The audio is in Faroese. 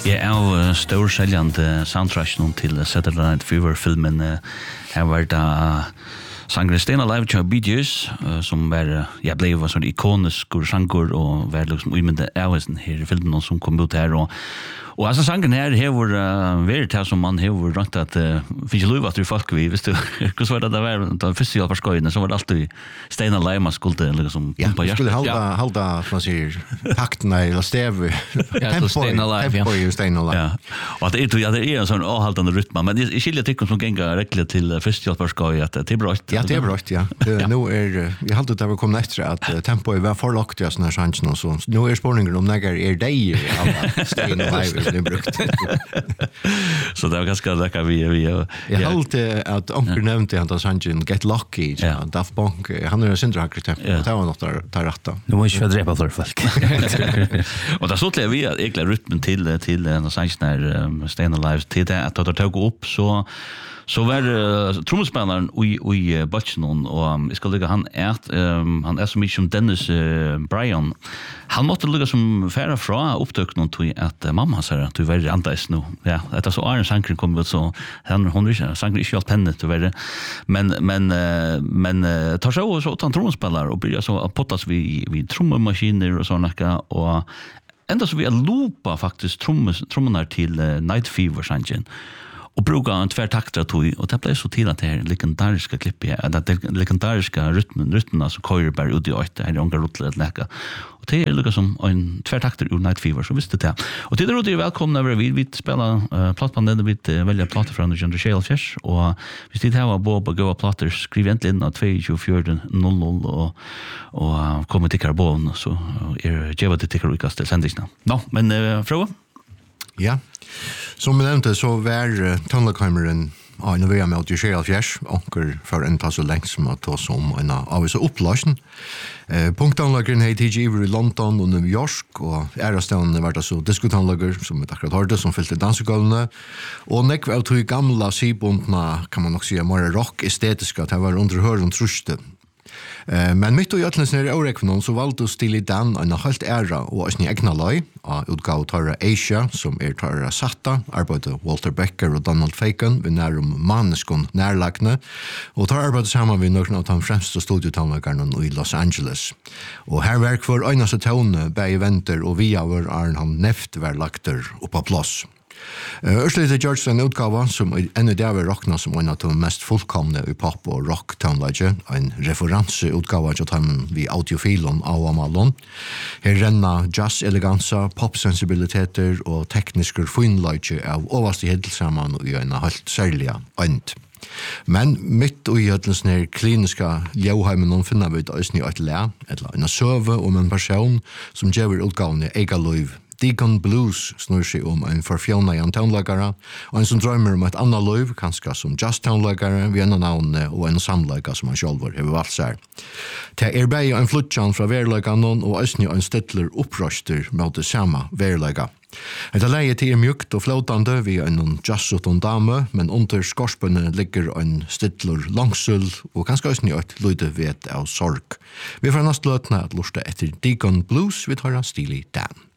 Ja, storsäljande soundtracken till Saturday Night Fever-filmen. Här var det sangren Staying Alive till Bee Gees, som var, blev en sån ikonisk sanger och var liksom umynda även här i filmen som kom ut här. Och alltså sangren här har varit här som man har rätt att finns ju att du folk vi visst du hur så var det där då första jag förskojen så var det alltid Staying Alive man skulle liksom pumpa jag skulle hålla man säger takten eller stäv Staying Alive Staying Alive ja och det är en sån avhållande rytm men det skiljer tycker som gänga räckligt till första jag förskojen att det är bra ja det är bra ja nu är jag hade det var kommit efter att tempo var för lågt jag såna här chansen och så nu är spårningen om när är det alla Staying Alive det brukt. Så det var ganska läckert vi jag hållte att onkel nämnde han att han Get Lucky Daft Punk han är syndra hackert det var något där rätta. Nu måste jag dräpa för folk. Och där så vi egentligen rytmen till en sån här Staying Alive till det att ta gå upp så var tromspelaren i Butchnon och jag ska lägga han är så mycket som Dennis Bryan. Han måste lägga som färra fra upptäckt någon till att mamma sa att du var antas nu. Ja, det är så Arne Sankren kom ut så hon är Sankren är ju pennet att vara men tar så att han tromspelare och börjar så pottas vi trummaskiner och såna och ända så vi loopa faktiskt trummorna till Night Fever sangen. Och bruka en tvärtakter tog och det blev så till att det här legendariska klippet att det legendariska rytmen så körer bara ut i åt här unga rotlet läka och det är lika som en tvärtakter ur Night Fever så visste det och till det är välkomna över vi spelar plattbanden vi välja plattor från John Shale Fish och vi sitter här och Bob gå plattor skriv egentligen in 22400 och kommer till karbon så är det vad det tycker Lucas till sändningen. Men fråga? Ja. Som jag nämnde så var tonlakameren en av med att göra fjärs onkel för en tas så länge som att ta som en av så upplösen. Punktanlagren heter i London och New York och äraställen var det så diskutanlager som ett akkurat hörde som fyllde dansgolvene och nekv av tog gamla sibundna kan man också säga mer rock estetiska att det var under hörden truste. Men mitt och jötlens nere i Årekvån så valde oss till i den en helt ära och en egna lag av utgav Tara Asia som Tara Satta, arbeidet Walter Becker och Donald Fagan vid närum Maneskon närlagna och tar arbeidet samman vid några av de främsta studiotonlagarna i Los Angeles. Och här verk för einaste tone, bäg venter och via var han neft var lagter upp på plats. Örslite George en utgava som ännu där var rockna som en av de mest fullkomna i pop och rock tonlage en referensutgava till dem vi audiofilon av Amalon. Här renna jazz eleganza, pop sensibiliteter och tekniska finlage av överste hedersamman och en helt särliga önd. Men mitt och i höllens ner kliniska ljauheimen finner vi det i ett lä eller en söve om en person som ger utgavene ega liv. Deacon Blues snur sig om en förfjällna i en tonlagare och en som drömmer om ett annat liv, kanske som just tonlagare, vid en navn och en samlägare som han själv har valt sig. Det är bara en flutjan från verlägaren och en stittler uppröster mot det samma verlägare. Det läget är mjukt och flåtande vid en jazzot dame, men under skorspene ligger en stittler långsull och kanske ösning ett lyde vet av sorg. Vi får nästa lötna att lusta efter Deacon Blues vid höra Steely Dan.